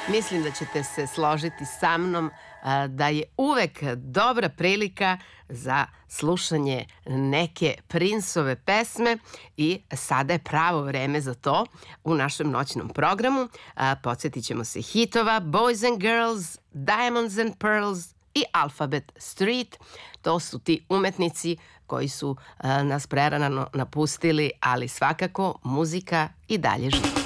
Mislim da ćete se složiti sa mnom da je uvek dobra prilika za slušanje neke Princeve pesme i sada je pravo vreme za to u našem noćnom programu. Podsjetit ćemo se hitova Boys and Girls, Diamonds and Pearls i Alphabet Street. To su ti umetnici koji su nas prerano napustili, ali svakako muzika i dalje živi.